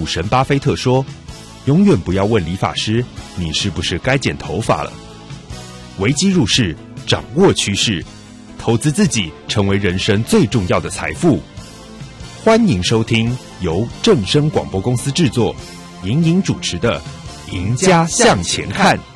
股神巴菲特说，永远不要问理发师你是不是该剪头发了。危机入市，掌握趋势，投资自己成为人生最重要的财富。欢迎收听由正声广播公司制作，莹莹主持的《赢家向前看》。